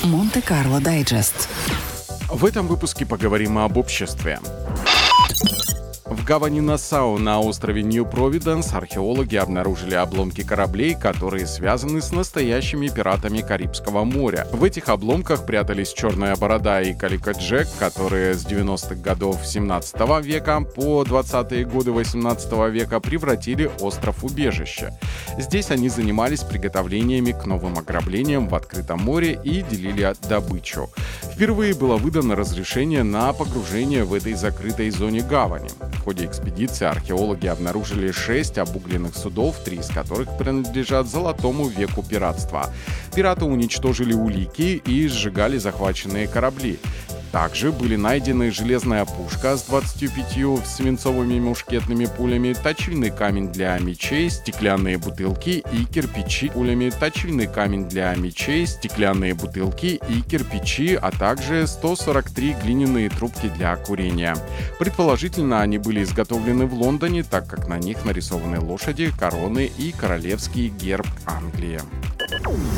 Монте-Карло Дайджест. В этом выпуске поговорим об обществе. В гавани Нассау на острове Нью-Провиденс археологи обнаружили обломки кораблей, которые связаны с настоящими пиратами Карибского моря. В этих обломках прятались Черная Борода и Калика Джек, которые с 90-х годов 17 века по 20-е годы 18 века превратили остров в убежище. Здесь они занимались приготовлениями к новым ограблениям в открытом море и делили добычу. Впервые было выдано разрешение на погружение в этой закрытой зоне гавани. В ходе экспедиции археологи обнаружили 6 обугленных судов, 3 из которых принадлежат золотому веку пиратства. Пираты уничтожили улики и сжигали захваченные корабли. Также были найдены железная пушка с 25 свинцовыми мушкетными пулями, точильный камень для мечей, стеклянные бутылки и кирпичи пулями, точильный камень для мечей, стеклянные бутылки и кирпичи, а также 143 глиняные трубки для курения. Предположительно, они были изготовлены в Лондоне, так как на них нарисованы лошади, короны и королевский герб Англии.